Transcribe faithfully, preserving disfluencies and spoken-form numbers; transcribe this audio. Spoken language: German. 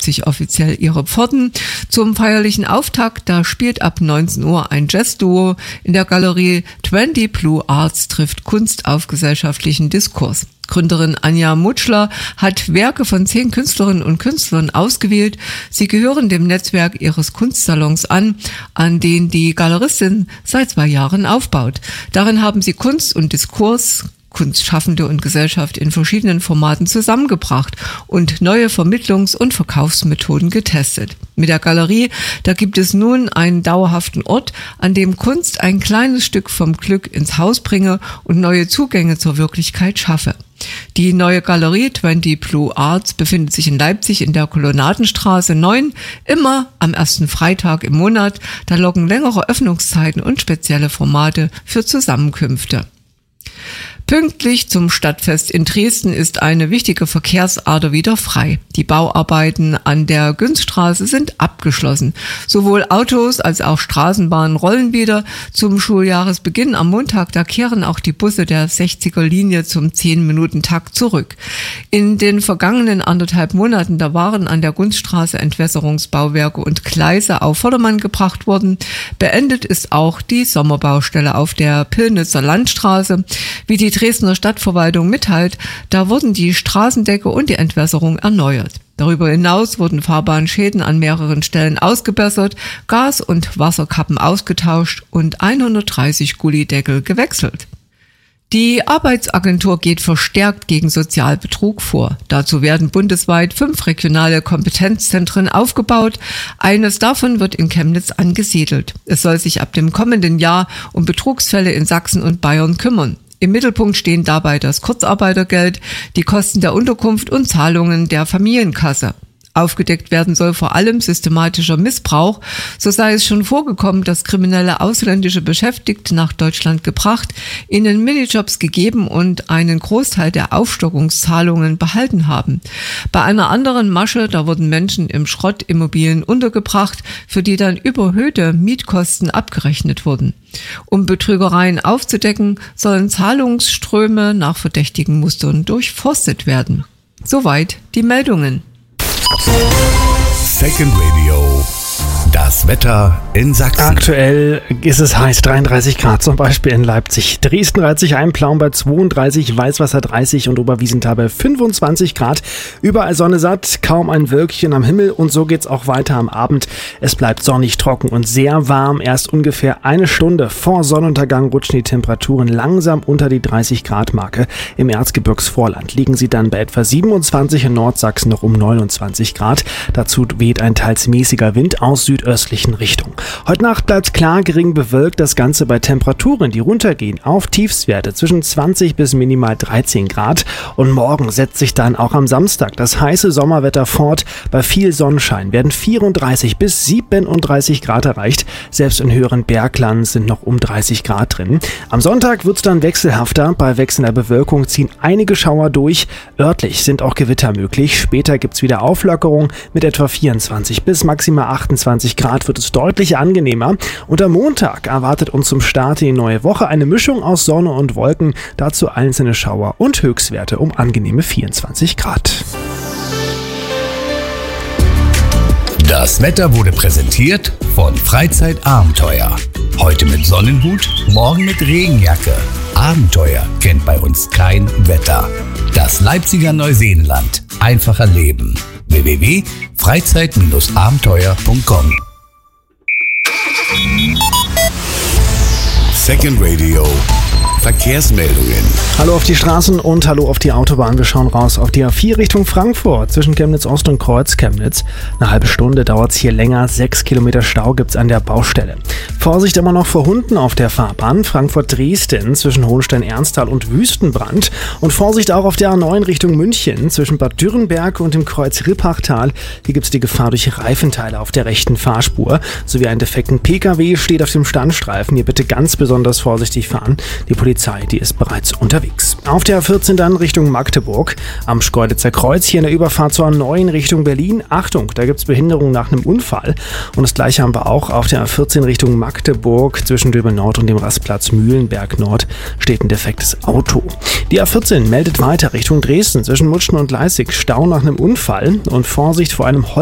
sich offiziell ihre Pforten. Zum feierlichen Auftakt, da spielt ab neunzehn Uhr ein Jazzduo in der Galerie zwanzig Blue Arts trifft Kunst auf gesellschaftlichen Diskurs. Gründerin Anja Mutschler hat Werke von zehn Künstlerinnen und Künstlern ausgewählt. Sie gehören dem Netzwerk ihres Kunstsalons an, an den die Galeristin seit zwei Jahren aufbaut. Darin haben sie Kunst und Diskurs, Kunstschaffende und Gesellschaft in verschiedenen Formaten zusammengebracht und neue Vermittlungs- und Verkaufsmethoden getestet. Mit der Galerie, da gibt es nun einen dauerhaften Ort, an dem Kunst ein kleines Stück vom Glück ins Haus bringe und neue Zugänge zur Wirklichkeit schaffe. Die neue Galerie zwanzig Blue Arts befindet sich in Leipzig in der Kolonnadenstraße neun, immer am ersten Freitag im Monat. Da locken längere Öffnungszeiten und spezielle Formate für Zusammenkünfte. Pünktlich zum Stadtfest in Dresden ist eine wichtige Verkehrsader wieder frei. Die Bauarbeiten an der Günzstraße sind abgeschlossen. Sowohl Autos als auch Straßenbahnen rollen wieder. Zum Schuljahresbeginn am Montag, da kehren auch die Busse der sechziger Linie zum zehn-Minuten-Takt zurück. In den vergangenen anderthalb Monaten, da waren an der Günzstraße Entwässerungsbauwerke und Gleise auf Vordermann gebracht worden. Beendet ist auch die Sommerbaustelle auf der Pillnitzer Landstraße. Wie die Dresdner Stadtverwaltung mitteilt, da wurden die Straßendecke und die Entwässerung erneuert. Darüber hinaus wurden Fahrbahnschäden an mehreren Stellen ausgebessert, Gas- und Wasserkappen ausgetauscht und hundertdreißig Gullydeckel gewechselt. Die Arbeitsagentur geht verstärkt gegen Sozialbetrug vor. Dazu werden bundesweit fünf regionale Kompetenzzentren aufgebaut. Eines davon wird in Chemnitz angesiedelt. Es soll sich ab dem kommenden Jahr um Betrugsfälle in Sachsen und Bayern kümmern. Im Mittelpunkt stehen dabei das Kurzarbeitergeld, die Kosten der Unterkunft und Zahlungen der Familienkasse. Aufgedeckt werden soll vor allem systematischer Missbrauch. So sei es schon vorgekommen, dass kriminelle ausländische Beschäftigte nach Deutschland gebracht, ihnen Minijobs gegeben und einen Großteil der Aufstockungszahlungen behalten haben. Bei einer anderen Masche, da wurden Menschen im Schrottimmobilien untergebracht, für die dann überhöhte Mietkosten abgerechnet wurden. Um Betrügereien aufzudecken, sollen Zahlungsströme nach verdächtigen Mustern durchforstet werden. Soweit die Meldungen. Second Radio. Das Wetter in Sachsen. Aktuell ist es heiß, dreiunddreißig Grad zum Beispiel in Leipzig. Dresden reiht sich ein, Plauen bei zweiunddreißig, Weißwasser dreißig und Oberwiesenthal bei fünfundzwanzig Grad. Überall Sonne satt, kaum ein Wölkchen am Himmel und so geht's auch weiter am Abend. Es bleibt sonnig, trocken und sehr warm. Erst ungefähr eine Stunde vor Sonnenuntergang rutschen die Temperaturen langsam unter die dreißig Grad Marke. Im Erzgebirgsvorland liegen sie dann bei etwa siebenundzwanzig, in Nordsachsen noch um neunundzwanzig Grad. Dazu weht ein teils mäßiger Wind aus südöstlichen Richtung. Heute Nacht bleibt klar, gering bewölkt, das Ganze bei Temperaturen, die runtergehen auf Tiefstwerte zwischen zwanzig bis minimal dreizehn Grad. Und morgen setzt sich dann auch am Samstag das heiße Sommerwetter fort. Bei viel Sonnenschein werden vierunddreißig bis siebenunddreißig Grad erreicht. Selbst in höheren Bergland sind noch um dreißig Grad drin. Am Sonntag wird es dann wechselhafter. Bei wechselnder Bewölkung ziehen einige Schauer durch. Örtlich sind auch Gewitter möglich. Später gibt es wieder Auflockerung. Mit etwa vierundzwanzig bis maximal achtundzwanzig Grad wird es deutlich angenehmer. Und am Montag erwartet uns zum Start in die neue Woche eine Mischung aus Sonne und Wolken. Dazu einzelne Schauer und Höchstwerte um angenehme vierundzwanzig Grad. Das Wetter wurde präsentiert von Freizeitabenteuer. Heute mit Sonnenhut, morgen mit Regenjacke. Abenteuer kennt bei uns kein Wetter. Das Leipziger Neuseenland. Einfacher Leben. w w w punkt freizeit abenteuer punkt com Second Radio. Verkehrsmeldungen. Hallo auf die Straßen und hallo auf die Autobahn. Wir schauen raus auf die A vier Richtung Frankfurt zwischen Chemnitz Ost und Kreuz Chemnitz. Eine halbe Stunde dauert es hier länger. Sechs Kilometer Stau gibt es an der Baustelle. Vorsicht immer noch vor Hunden auf der Fahrbahn. Frankfurt-Dresden zwischen Hohenstein-Ernsthal und Wüstenbrand. Und Vorsicht auch auf der A neun Richtung München zwischen Bad Dürrenberg und dem Kreuz Rippachtal. Hier gibt es die Gefahr durch Reifenteile auf der rechten Fahrspur. Sowie einen defekten Pkw steht auf dem Standstreifen. Hier bitte ganz besonders vorsichtig fahren. Die Polizei Polizei, die ist bereits unterwegs. Auf der A vierzehn dann Richtung Magdeburg. Am Schkeuditzer Kreuz hier in der Überfahrt zur A neun Richtung Berlin. Achtung, da gibt es Behinderung nach einem Unfall. Und das gleiche haben wir auch auf der A vierzehn Richtung Magdeburg. Zwischen Döbel Nord und dem Rastplatz Mühlenberg Nord steht ein defektes Auto. Die A vierzehn meldet weiter Richtung Dresden. Zwischen Mutschen und Leißig Stau nach einem Unfall. Und Vorsicht vor einem Holz